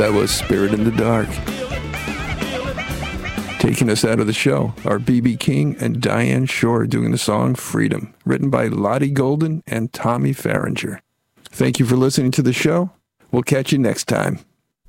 That was Spirit in the Dark. Taking us out of the show are B.B. King and Diane Shore doing the song Freedom, written by Lottie Golden and Tommy Farringer. Thank you for listening to the show. We'll catch you next time.